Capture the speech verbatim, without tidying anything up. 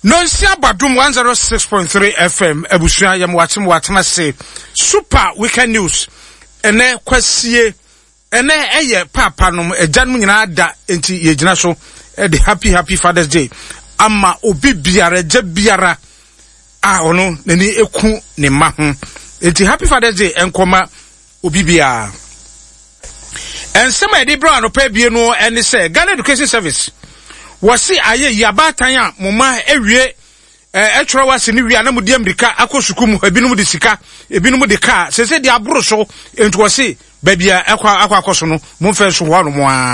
Nonsia Badum one oh six point three F M Ebusua yam watem watema say super weekend news ene kwasie ene eye papa nom ejanum nyina da enti yegina so e the happy happy Father's Day ama obi biara je biara a ono nani eku ne ma ho enti happy Father's Day enkoma obi biara ensema edi bro no pa bie no ene say Ghana Education Service wasi aye yabatan a moma ewie eh etworo wasi ni wi anam di Amerika akosuku mu ebinum de sika ebinum de car sese de aburo so enti wasi babia akwa akwa akoso no mo mfa so ho no mo a